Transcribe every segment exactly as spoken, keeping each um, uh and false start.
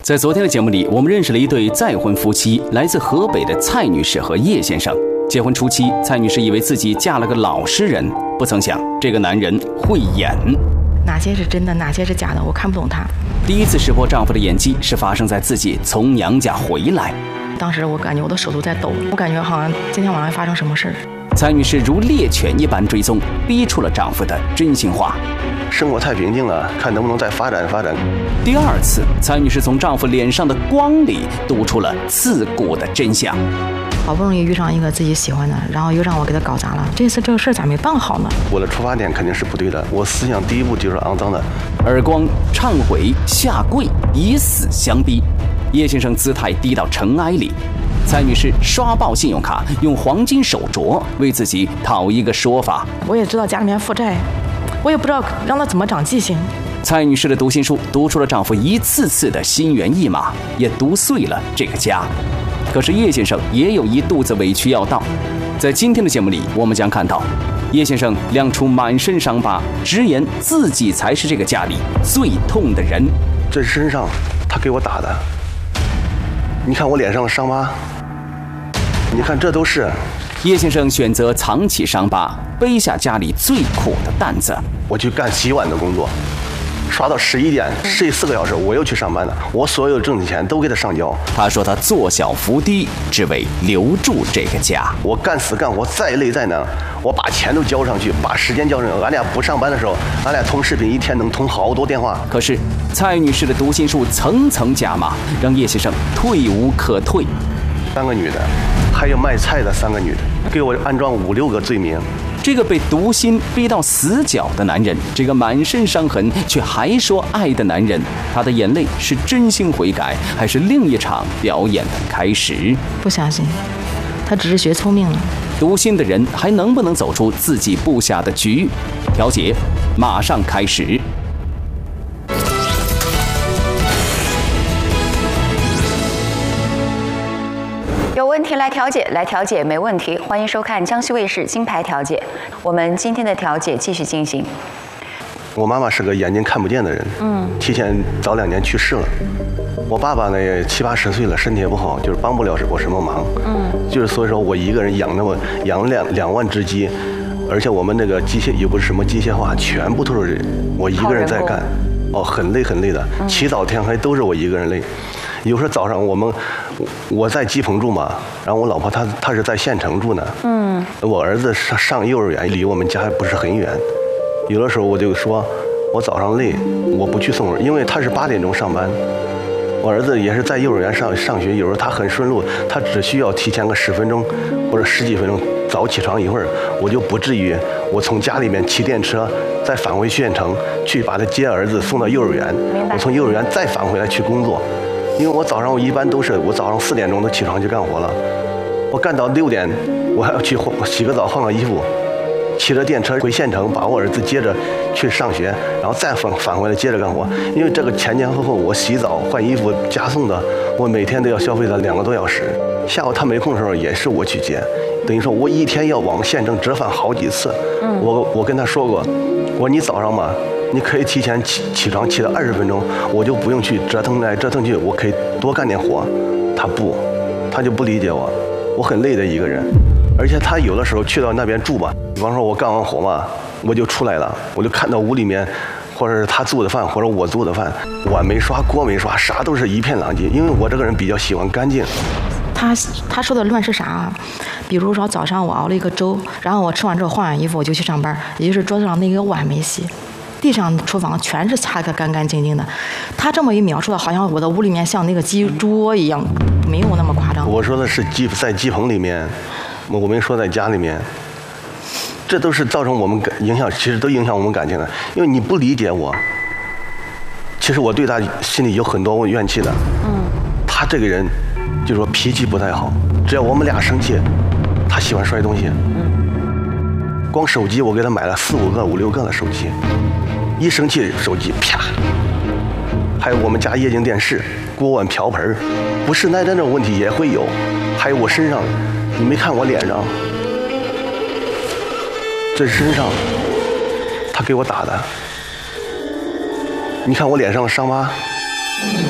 在昨天的节目里，我们认识了一对再婚夫妻，来自河北的蔡女士和叶先生。结婚初期，蔡女士以为自己嫁了个老实人，不曾想这个男人会演。 哪些是真的，哪些是假的，我看不懂他。 第一次识破丈夫的演技是发生在自己从娘家回来。 当时我感觉我的手都在抖，我感觉好像今天晚上会发生什么事儿。 蔡女士如猎犬一般追踪，逼出了丈夫的真心话。 生活太平静了，看能不能再发展发展。 第二次，蔡女士从丈夫脸上的光里读出了刺骨的真相。 好不容易遇上一个自己喜欢的，然后又让我给他搞砸了。这次这个事儿咋没办好呢？ 我的出发点肯定是不对的，我思想第一步就是肮脏的。 耳光、忏悔、下跪，以死相逼。叶先生姿态低到尘埃里。蔡女士刷爆信用卡，用黄金手镯为自己讨一个说法。 我也知道家里面负债，我也不知道让他怎么长记性。 蔡女士的读心术读出了丈夫一次次的心猿意马，也读碎了这个家。可是叶先生也有一肚子委屈要倒。在今天的节目里，我们将看到叶先生亮出满身伤疤，直言自己才是这个家里最痛的人。 这身上他给我打的，你看我脸上的伤疤，你看这都是。 叶先生选择藏起伤疤，背下家里最苦的担子。 我去干洗碗的工作，刷到十一点，睡四个小时，我又去上班了。我所有挣的钱都给他上交。 他说他做小伏低，只为留住这个家。 我干死干活，再累再难，我把钱都交上去，把时间交上去。俺俩不上班的时候，俺俩通视频，一天能通好多电话。 可是蔡女士的读心术层层加码，让叶先生退无可退。 三个女的，还有卖菜的三个女的，给我安装五六个罪名。 这个被毒心逼到死角的男人，这个满身伤痕却还说爱的男人，他的眼泪是真心悔改，还是另一场表演的开始？ 不相信，他只是学聪明了。 毒心的人还能不能走出自己布下的局？调解马上开始。 有问题来调解，来调解没问题。欢迎收看江西卫视金牌调解。我们今天的调解继续进行。 我妈妈是个眼睛看不见的人，嗯，提前早两年去世了。我爸爸呢也七八十岁了，身体也不好，就是帮不了我什么忙，嗯，就是所以说我一个人养那么养两两万只鸡，而且我们那个机械也不是什么机械化，全部都是我一个人在干，哦，很累很累的，起早天黑都是我一个人累。有时候早上我们我在鸡棚住嘛，然后我老婆她她是在县城住呢。嗯，我儿子上上幼儿园，离我们家还不是很远。有的时候我就说，我早上累，我不去送，因为他是八点钟上班。我儿子也是在幼儿园上上学，有时候他很顺路，他只需要提前个十分钟或者十几分钟早起床一会儿，我就不至于我从家里面骑电车再返回县城去把他接儿子送到幼儿园，我从幼儿园再返回来去工作。因为我早上我一般都是我早上四点钟都起床去干活了，我干到六点，我还要去洗个澡换个衣服，骑着电车回县城把我儿子接着去上学，然后再返返回来接着干活。因为这个前前后后我洗澡换衣服加送的，我每天都要消费他两个多小时。下午他没空的时候也是我去接，等于说我一天要往县城折返好几次。我我跟他说过，我说你早上嘛，你可以提前起起床起到二十分钟，我就不用去折腾来折腾去，我可以多干点活。他不，他就不理解我，我很累的一个人。而且他有的时候去到那边住吧，比方说我干完活嘛，我就出来了，我就看到屋里面，或者是他做的饭，或者我做的饭，碗没刷，锅没刷，啥都是一片狼藉。因为我这个人比较喜欢干净。 他他说的乱是啥？比如说早上我熬了一个粥，然后我吃完之后换完衣服我就去上班，也就是桌子上那个碗没洗，地上厨房全是擦个干干净净的。他这么一描述的，好像我的屋里面像那个鸡桌一样，没有那么夸张。 我说的是鸡在鸡棚里面，我没说在家里面。这都是造成我们感影响，其实都影响我们感情的。因为你不理解我，其实我对他心里有很多怨气的。嗯，他这个人就说脾气不太好，只要我们俩生气，他喜欢摔东西。嗯，光手机我给他买了四五个、五六个的手机，一生气手机啪。还有我们家液晶电视、锅碗瓢盆，不是那那种问题也会有。还有我身上，你没看我脸上，这身上他给我打的。你看我脸上的伤疤，你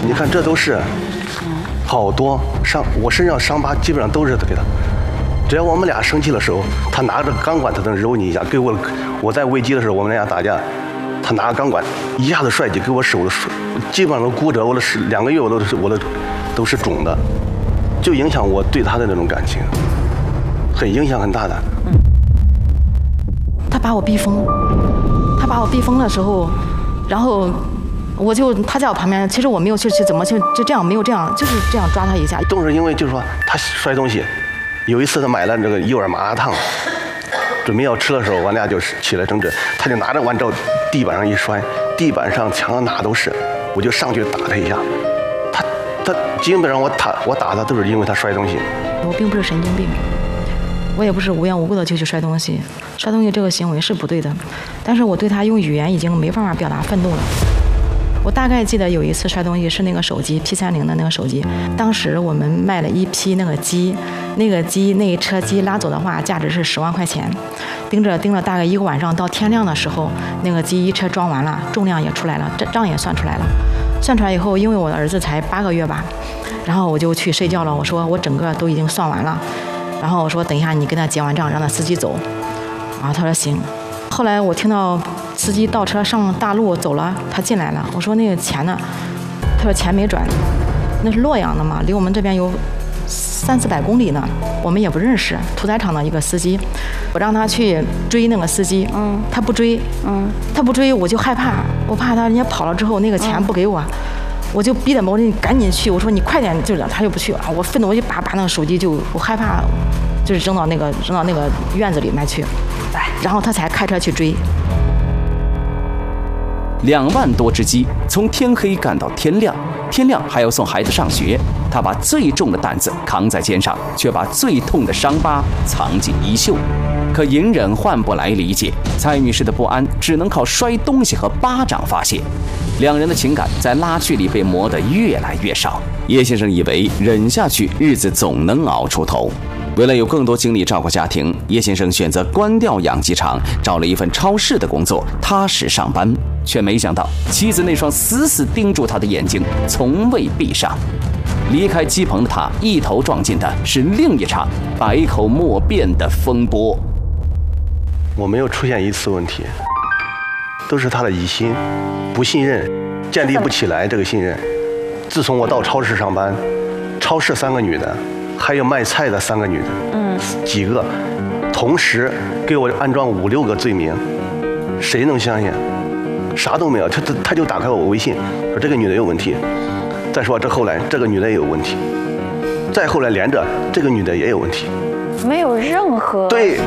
你看这都是，好多伤，我身上伤疤基本上都是给他。只要我们俩生气的时候，他拿着钢管，他能揉你一下。给我，我在危机的时候，我们俩打架，他拿着钢管一下子甩起，给我手的手基本上都骨折，我的手两个月我都是我的都是肿的，就影响我对他的那种感情，很影响很大的。 嗯。他把我逼疯，他把我逼疯的时候，然后我就他在我旁边，其实我没有去去怎么去就这样没有这样就是这样抓他一下， 都是因为就是说他摔东西。有一次他买了这个一碗麻辣烫，准备要吃的时候，我俩就起来争执，他就拿着碗照地板上一摔，地板上墙上哪都是，我就上去打他一下，他他基本上我打我打他都是因为他摔东西。 我并不是神经病，我也不是无缘无故的就去摔东西，摔东西这个行为是不对的，但是我对他用语言已经没办法表达愤怒了。我大概记得有一次摔东西是那个手机 P 三十 的那个手机，当时我们卖了一批那个机，那个机那一车机拉走的话价值是十万块钱，盯着盯了大概一个晚上，到天亮的时候那个机一车装完了，重量也出来了，账也算出来了。算出来以后，因为我的儿子才八个月吧，然后我就去睡觉了，我说我整个都已经算完了，然后我说等一下你跟他结完账让他司机走，然后他说行。后来我听到司机倒车上大路走了，他进来了，我说那个钱呢？他说钱没转，那是洛阳的嘛，离我们这边有三四百公里呢，我们也不认识，屠宰场的一个司机，我让他去追那个司机，嗯，他不追，嗯，他不追我就害怕，我怕他人家跑了之后那个钱不给我，嗯、我就逼他，我说你赶紧去，我说你快点，就他就不去了，我愤怒我就把把那个手机就我害怕，就是扔到那个扔到那个院子里面去。然后他才开车去追。 两万多只鸡，从天黑干到天亮，天亮还要送孩子上学。他把最重的担子扛在肩上，却把最痛的伤疤藏进衣袖。可隐忍换不来理解，蔡女士的不安只能靠摔东西和巴掌发泄。两人的情感在拉锯里被磨得越来越少。叶先生以为忍下去，日子总能熬出头。为了有更多精力照顾家庭，叶先生选择关掉养鸡场，找了一份超市的工作，踏实上班。却没想到妻子那双死死盯住他的眼睛从未闭上。离开鸡棚的他，一头撞进的是另一场百口莫辩的风波。 我没有出现一次问题，都是他的疑心、不信任，建立不起来这个信任。自从我到超市上班，超市三个女的，还有卖菜的三个女的，嗯，几个，同时给我安装五六个罪名，谁能相信？啥都没有，他他他就打开我微信，说这个女的有问题。再说这后来这个女的也有问题，再后来连着这个女的也有问题， 没有任何对。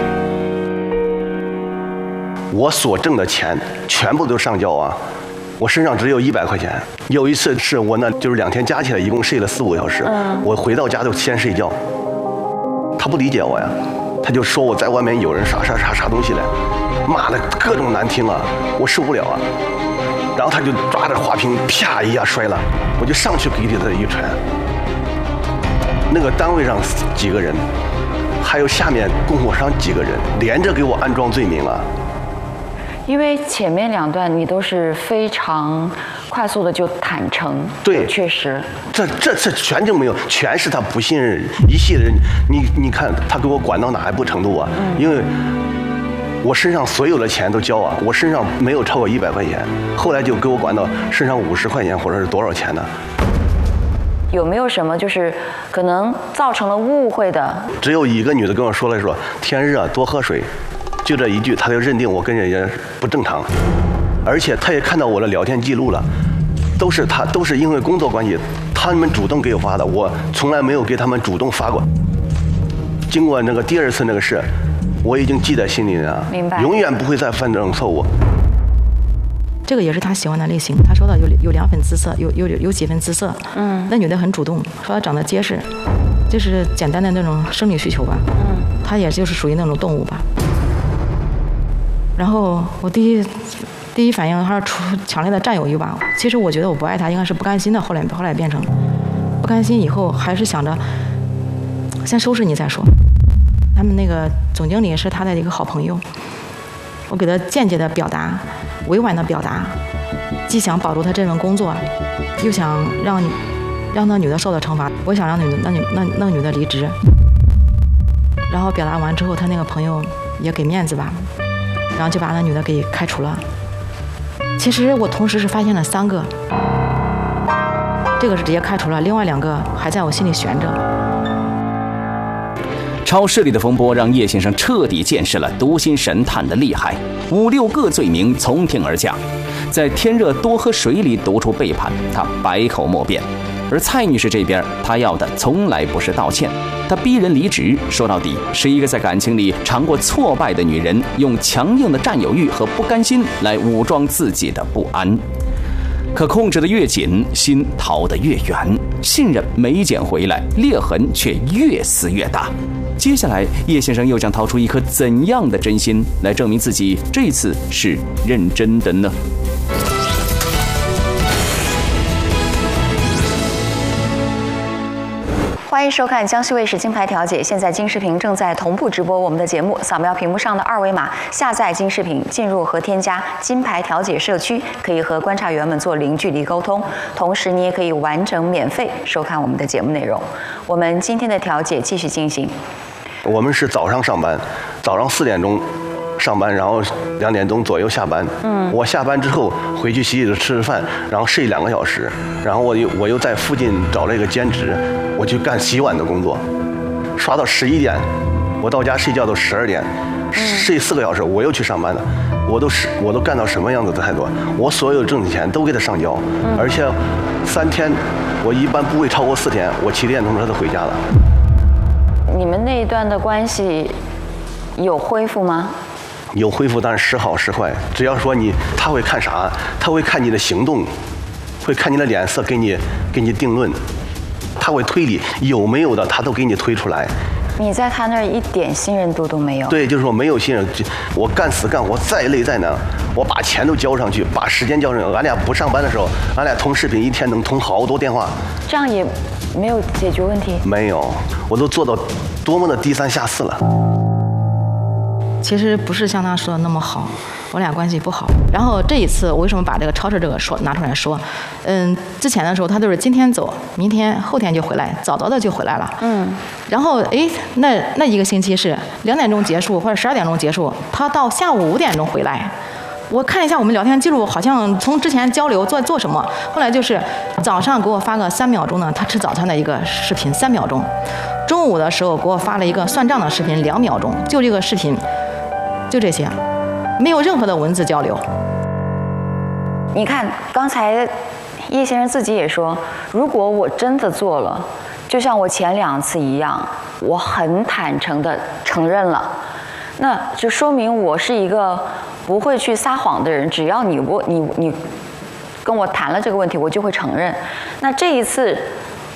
我所挣的钱全部都上交啊，我身上只有一百块钱。有一次是我那就是两天加起来一共睡了四五个小时，嗯、我回到家就先睡觉。他不理解我呀，他就说我在外面有人啥啥啥啥东西来，骂的各种难听啊，我受不了啊。然后他就抓着花瓶啪一下摔了，我就上去给他一拳。那个单位上几个人，还有下面供货商几个人，连着给我安装罪名啊。 因为前面两段你都是非常快速的就坦诚， 对， 确实， 这这这全就没有，全是他不信任一系列人。你你看他给我管到哪一步程度啊？嗯、因为我身上所有的钱都交啊，我身上没有超过一百块钱，后来就给我管到身上五十块钱或者是多少钱呢？ 有没有什么就是可能造成了误会的？ 只有一个女的跟我说了说天热多喝水。就这一句，他就认定我跟人家不正常，而且他也看到我的聊天记录了，都是他都是因为工作关系，他们主动给我发的，我从来没有给他们主动发过。经过那个第二次那个事，我已经记在心里了， 明白， 永远不会再犯这种错误。 这个也是他喜欢的类型，他说的有有两分姿色，有有有几分姿色，嗯，那女的很主动，说她长得结实，就是简单的那种生理需求吧，嗯，她也就是属于那种动物吧。然后我第一第一反应还是出强烈的占有欲吧。其实我觉得我不爱他，应该是不甘心的。后来后来变成不甘心以后，还是想着先收拾你再说。他们那个总经理是他的一个好朋友，我给他间接的表达、委婉的表达， 既想保住他这份工作，又想让让那女的受到惩罚。我想让女的那女那那个女的离职。然后表达完之后，他那个朋友也给面子吧，然后就把那女的给开除了。其实我同时是发现了三个，这个是直接开除了，另外两个还在我心里悬着。 超市里的风波让叶先生彻底见识了读心神探的厉害，五六个罪名从天而降，在天热多喝水里读出背叛，他百口莫辩。而蔡女士这边，她要的从来不是道歉，她逼人离职，说到底是一个在感情里尝过挫败的女人，用强硬的占有欲和不甘心来武装自己的不安。可控制得越紧，心逃得越远，信任没捡回来，裂痕却越撕越大。接下来，叶先生又将掏出一颗怎样的真心来证明自己这次是认真的呢？ 欢迎收看江西卫视金牌调解，现在金视频正在同步直播我们的节目，扫描屏幕上的二维码下载金视频，进入和添加金牌调解社区，可以和观察员们做零距离沟通，同时你也可以完整免费收看我们的节目内容。我们今天的调解继续进行。 我们是早上上班，早上四点钟上班，然后两点钟左右下班。嗯，我下班之后回去洗洗吃吃饭，然后睡两个小时，然后我又我又在附近找了一个兼职，我去干洗碗的工作，刷到十一点，我到家睡觉都十二点，睡四个小时，我又去上班了。我都是我都干到什么样子的态度？我所有挣的钱都给他上交，而且三天我一般不会超过四天，我骑电动车就回家了。 你们那一段的关系有恢复吗？ 有恢复，但是时好时坏。只要说你，他会看啥？他会看你的行动，会看你的脸色，给你给你定论。他会推理有没有的，他都给你推出来。 你在他那儿一点信任度都没有？ 对，就是说没有信任。我干死干活，再累再难，我把钱都交上去，把时间交上去。俺俩不上班的时候，俺俩通视频，一天能通好多电话。 这样也没有解决问题？ 没有，我都做到多么的低三下四了。 其实不是像他说的那么好，我俩关系不好。然后这一次，我为什么把这个超市这个说拿出来说？嗯，之前的时候他都是今天走，明天后天就回来，早早的就回来了。嗯。然后哎，那那一个星期是两点钟结束或者十二点钟结束，他到下午五点钟回来。我看了一下我们聊天记录，好像从之前交流做做什么，后来就是早上给我发个三秒钟的他吃早餐的一个视频，三秒钟。中午的时候给我发了一个算账的视频，两秒钟，就这个视频。就这些，没有任何的文字交流。 你看，刚才叶先生自己也说，如果我真的做了，就像我前两次一样，我很坦诚地承认了，那就说明我是一个不会去撒谎的人。只要你我你你跟我谈了这个问题，我就会承认。那这一次